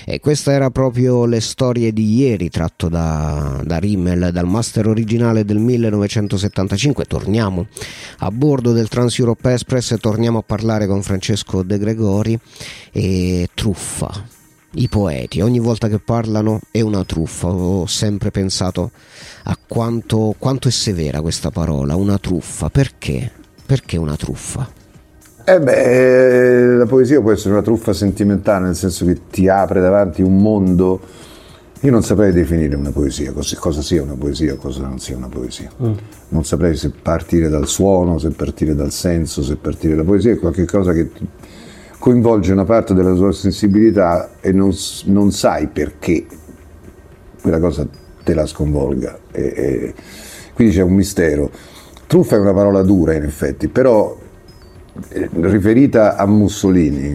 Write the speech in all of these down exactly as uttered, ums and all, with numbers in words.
E questa era proprio Le storie di ieri, tratto da, da Rimmel, dal master originale del millenovecentosettantacinque. Torniamo a bordo del Trans Europe Express e torniamo a parlare con Francesco De Gregori. E truffa, i poeti ogni volta che parlano è una truffa. Ho sempre pensato a quanto, quanto è severa questa parola, una truffa. Perché? Perché una truffa? Eh beh, la poesia può essere una truffa sentimentale, nel senso che ti apre davanti un mondo. Io non saprei definire una poesia, cosa, cosa sia una poesia o cosa non sia una poesia. Mm. Non saprei se partire dal suono, se partire dal senso, se partire da poesia è qualcosa che coinvolge una parte della tua sensibilità e non, non sai perché quella cosa te la sconvolga. E, e, quindi c'è un mistero. Truffa è una parola dura in effetti, però riferita a Mussolini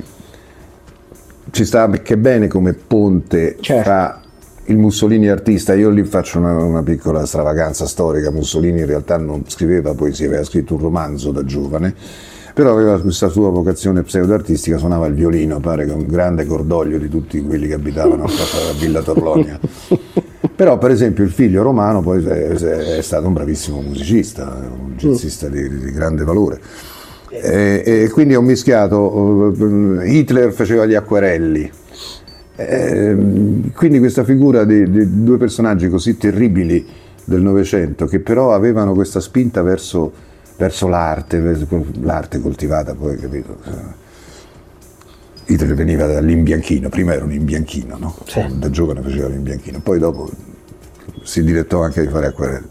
ci sta che bene come ponte, certo, fra il Mussolini artista. Io lì faccio una, una piccola stravaganza storica. Mussolini in realtà non scriveva poesia, aveva scritto un romanzo da giovane, però aveva questa sua vocazione pseudo-artistica, suonava il violino, pare, con grande cordoglio di tutti quelli che abitavano a Villa Torlonia. Però per esempio il figlio Romano poi è, è stato un bravissimo musicista, un jazzista di, di grande valore. E, e quindi ho mischiato, Hitler faceva gli acquerelli, e quindi questa figura di, di due personaggi così terribili del Novecento, che però avevano questa spinta verso, verso l'arte, verso l'arte coltivata poi, capito? Hitler veniva dall'imbianchino, prima era un imbianchino, no? Sì. Da giovane faceva l'imbianchino, poi dopo si dilettò anche di fare acquerelli.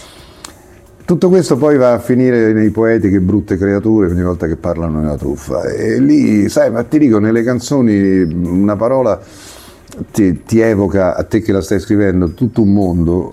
Tutto questo poi va a finire nei poeti, che brutte creature, ogni volta che parlano nella truffa. E lì, sai, ma ti dico, nelle canzoni una parola ti, ti evoca, a te che la stai scrivendo, tutto un mondo,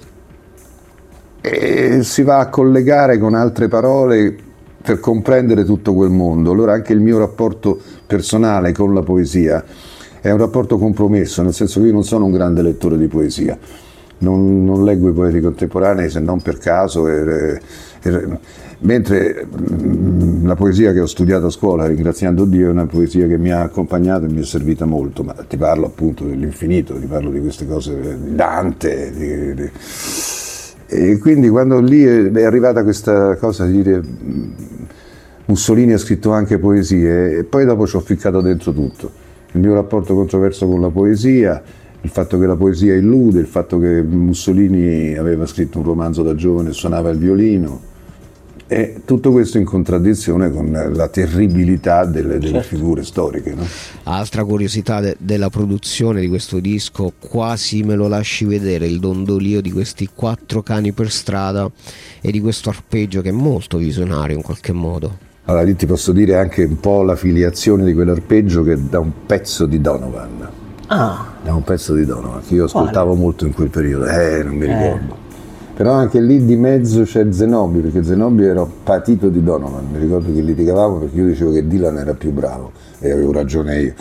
e si va a collegare con altre parole per comprendere tutto quel mondo. Allora anche il mio rapporto personale con la poesia è un rapporto compromesso, nel senso che io non sono un grande lettore di poesia. Non, non leggo i poeti contemporanei se non per caso, e, e, mentre mh, la poesia che ho studiato a scuola, ringraziando Dio, è una poesia che mi ha accompagnato e mi è servita molto. Ma ti parlo appunto dell'infinito, ti parlo di queste cose, di Dante, di, di, e quindi quando lì è, è arrivata questa cosa di dire Mussolini ha scritto anche poesie, e poi dopo ci ho ficcato dentro tutto, il mio rapporto controverso con la poesia, il fatto che la poesia illude, il fatto che Mussolini aveva scritto un romanzo da giovane e suonava il violino, e tutto questo in contraddizione con la terribilità delle, delle certo. figure storiche, no? Altra curiosità de- della produzione di questo disco, quasi me lo lasci vedere, il dondolio di questi quattro cani per strada e di questo arpeggio che è molto visionario in qualche modo. Allora lì ti posso dire anche un po' la filiazione di quell'arpeggio che da un pezzo di Donovan. Ah. Da un pezzo di Donovan che io ascoltavo Quale? molto in quel periodo, eh, non mi ricordo. Eh. Però anche lì di mezzo c'è Zenobi, perché Zenobi era patito di Donovan. Mi ricordo che litigavamo perché io dicevo che Dylan era più bravo, e avevo ragione io.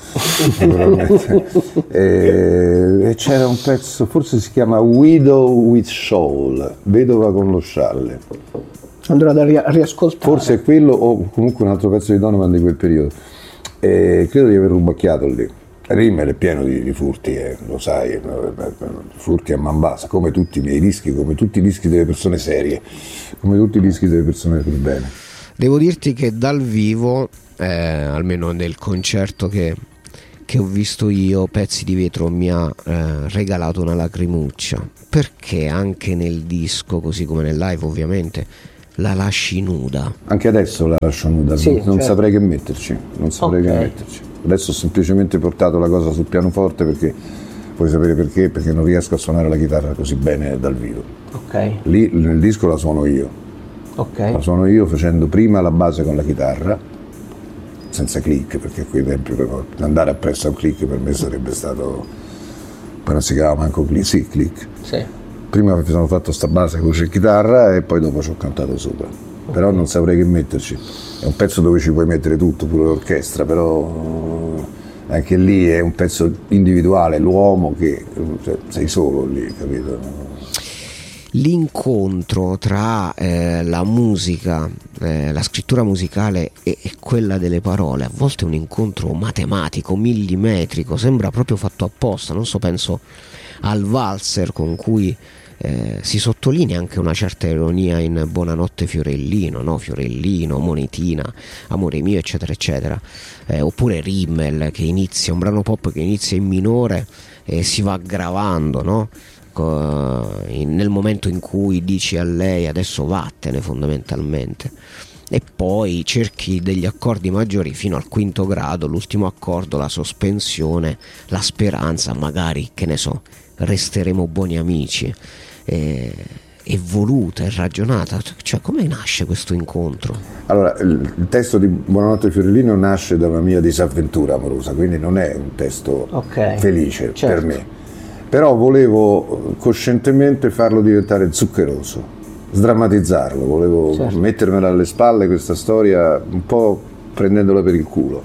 e, e c'era un pezzo, forse si chiama Widow with Shawl, vedova con lo scialle. Andrò a ri- riascoltare. Forse è quello, o comunque un altro pezzo di Donovan di quel periodo. E credo di aver rubacchiato lì. Rimmel è pieno di, di furti, eh, lo sai, furti a man bassa, come tutti i miei dischi, come tutti i dischi delle persone serie, come tutti i dischi delle persone per bene. Devo dirti che dal vivo, eh, almeno nel concerto che, che ho visto io, Pezzi di Vetro mi ha eh, regalato una lacrimuccia, perché anche nel disco, così come nel live ovviamente, la lasci nuda. Anche adesso la lascio nuda, sì, non certo. saprei che metterci, non saprei okay. che metterci. Adesso ho semplicemente portato la cosa sul pianoforte perché, puoi sapere perché, perché non riesco a suonare la chitarra così bene dal vivo. Ok. Lì nel disco la suono io. Ok. La suono io facendo prima la base con la chitarra, senza click, perché a quei tempi andare appresso a un click per me sarebbe stato, poi non si chiama manco click, sì, click. Sì. Prima mi sono fatto sta base con la chitarra e poi dopo ci ho cantato sopra. Okay. Però non saprei che metterci. È un pezzo dove ci puoi mettere tutto, pure l'orchestra, però anche lì è un pezzo individuale, l'uomo che cioè, sei solo lì, capito? L'incontro tra eh, la musica eh, la scrittura musicale e, e quella delle parole, a volte è un incontro matematico, millimetrico, sembra proprio fatto apposta. Non so, penso al valzer con cui eh, si sottolinea anche una certa ironia in Buonanotte Fiorellino, no? Fiorellino, monetina, amore mio, eccetera eccetera, eh, oppure Rimmel, che inizia, un brano pop che inizia in minore e si va aggravando, no? Nel momento in cui dici a lei adesso vattene, fondamentalmente, e poi cerchi degli accordi maggiori fino al quinto grado, l'ultimo accordo, la sospensione, la speranza, magari, che ne so, resteremo buoni amici. È, è voluta, è ragionata, cioè come nasce questo incontro? Allora, il testo di Buonanotte Fiorellino nasce da una mia disavventura amorosa, quindi non è un testo okay. felice, certo, per me, però volevo coscientemente farlo diventare zuccheroso, sdrammatizzarlo, volevo certo. mettermela alle spalle questa storia un po' prendendola per il culo.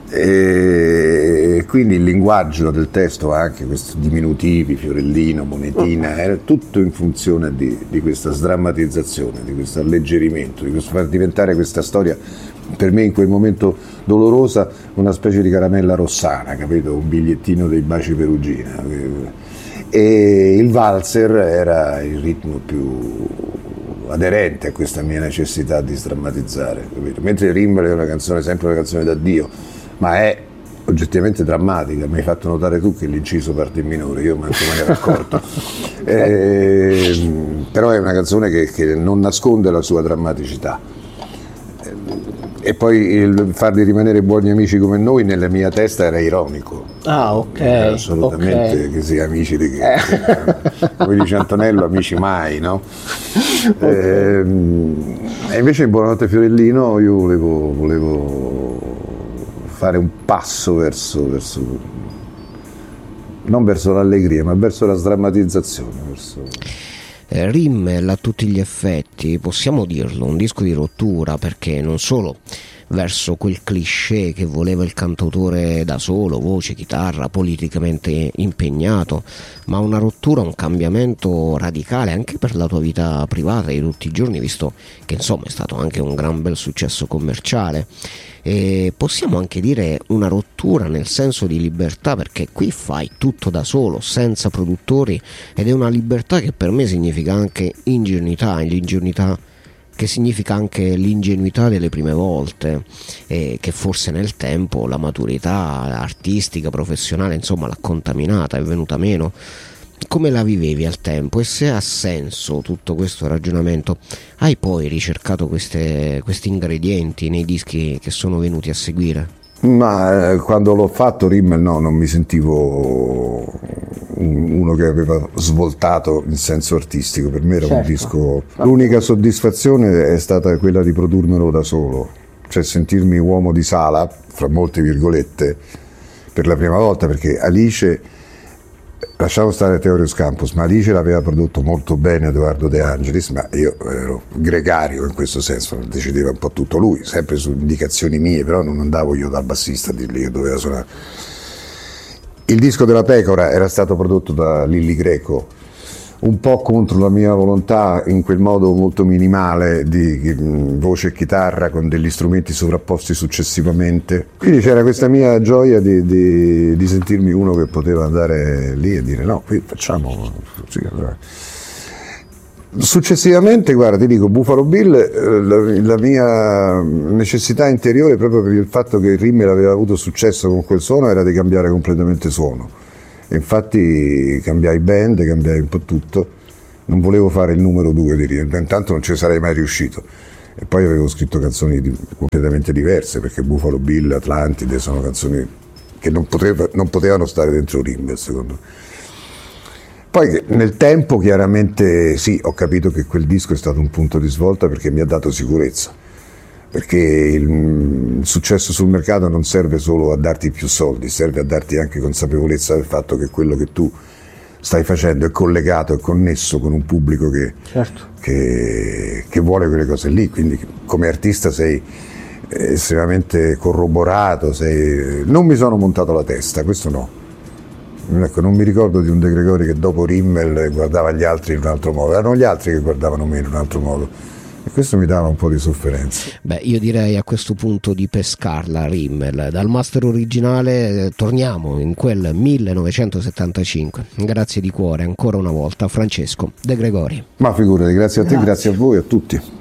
E quindi il linguaggio del testo, anche questi diminutivi, Fiorellino, monetina, era tutto in funzione di, di questa sdrammatizzazione, di questo alleggerimento, di questo far diventare questa storia, per me in quel momento dolorosa, una specie di caramella rossana, capito? Un bigliettino dei Baci Perugina. E il valzer era il ritmo più aderente a questa mia necessità di sdrammatizzare, capito? Mentre Rimmel è una canzone, sempre una canzone d'addio, ma è oggettivamente drammatica. Mi hai fatto notare tu che l'inciso parte in minore, io manco me ne ero accorto. eh, però è una canzone che, che non nasconde la sua drammaticità. E poi il farli rimanere buoni amici come noi nella mia testa era ironico. Ah, ok. Era assolutamente okay. che sia amici di che, eh. come dice Antonello, amici mai, no? Okay. E, e invece in Buonanotte Fiorellino io volevo, volevo fare un passo verso, verso non verso l'allegria, ma verso la sdrammatizzazione, verso... Rimmel a tutti gli effetti, possiamo dirlo, un disco di rottura, perché non solo verso quel cliché che voleva il cantautore da solo, voce, chitarra, politicamente impegnato, ma una rottura, un cambiamento radicale anche per la tua vita privata di tutti i giorni, visto che insomma è stato anche un gran bel successo commerciale. E possiamo anche dire una rottura nel senso di libertà, perché qui fai tutto da solo, senza produttori, ed è una libertà che per me significa anche ingenuità, l'ingenuità che significa anche l'ingenuità delle prime volte, e che forse nel tempo la maturità artistica, professionale, insomma, l'ha contaminata, è venuta meno. Come la vivevi al tempo, e se ha senso tutto questo ragionamento? Hai poi ricercato queste, questi ingredienti nei dischi che sono venuti a seguire? Ma eh, quando l'ho fatto Rimmel no, non mi sentivo uno che aveva svoltato in senso artistico, per me era certo. un disco, l'unica soddisfazione è stata quella di produrmelo da solo, cioè sentirmi uomo di sala, fra molte virgolette, per la prima volta, perché Alice, lasciamo stare Theorius Campus, ma Alice l'aveva prodotto molto bene Edoardo De Angelis, ma io ero gregario in questo senso, decideva un po' tutto lui, sempre su indicazioni mie, però non andavo io dal bassista a dirgli che doveva suonare. Il disco della Pecora era stato prodotto da Lilli Greco, un po' contro la mia volontà, in quel modo molto minimale di voce e chitarra con degli strumenti sovrapposti successivamente. Quindi c'era questa mia gioia di, di, di sentirmi uno che poteva andare lì e dire no, qui facciamo... Successivamente, guarda, ti dico, Buffalo Bill, la, la mia necessità interiore, proprio per il fatto che Rimmel aveva avuto successo con quel suono, era di cambiare completamente suono. E infatti cambiai band, cambiai un po' tutto, non volevo fare il numero due di Rimmel, intanto non ci sarei mai riuscito. E poi avevo scritto canzoni di, completamente diverse, perché Buffalo Bill, Atlantide sono canzoni che non, poteva, non potevano stare dentro Rimmel, secondo me. Poi nel tempo chiaramente sì, ho capito che quel disco è stato un punto di svolta, perché mi ha dato sicurezza, perché il, il successo sul mercato non serve solo a darti più soldi, serve a darti anche consapevolezza del fatto che quello che tu stai facendo è collegato, è connesso con un pubblico che, certo. che, che vuole quelle cose lì, quindi come artista sei estremamente corroborato, sei... non mi sono montato la testa, questo no. Ecco, non mi ricordo di un De Gregori che dopo Rimmel guardava gli altri in un altro modo, erano gli altri che guardavano me in un altro modo. E questo mi dava un po' di sofferenza. Beh, io direi a questo punto di pescarla Rimmel. Dal master originale eh, torniamo in quel millenovecentosettantacinque. Grazie di cuore ancora una volta a Francesco De Gregori. Ma figurati, grazie a te, Grazie. grazie a voi, a tutti.